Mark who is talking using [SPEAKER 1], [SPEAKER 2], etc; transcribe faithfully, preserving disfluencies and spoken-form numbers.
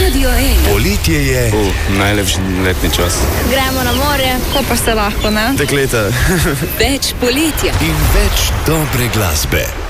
[SPEAKER 1] Radio ena.
[SPEAKER 2] Poletje je.
[SPEAKER 3] Uh, najlepši letni čas.
[SPEAKER 4] Gremo na morje, ko pa se lahko, ne?
[SPEAKER 3] Dekleta.
[SPEAKER 1] Več poletja
[SPEAKER 2] In več dobre glasbe.